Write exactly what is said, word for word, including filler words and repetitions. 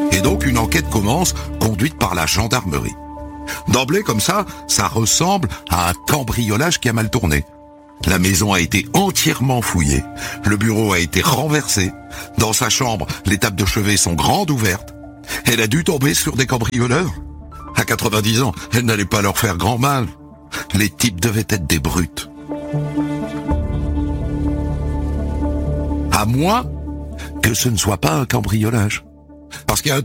Et donc une enquête commence, conduite par la gendarmerie. D'emblée, comme ça, ça ressemble à un cambriolage qui a mal tourné. La maison a été entièrement fouillée. Le bureau a été renversé. Dans sa chambre, les tables de chevet sont grandes ouvertes. Elle a dû tomber sur des cambrioleurs. À quatre-vingt-dix ans, elle n'allait pas leur faire grand mal. Les types devaient être des brutes. À moins que ce ne soit pas un cambriolage. Parce qu'il y a un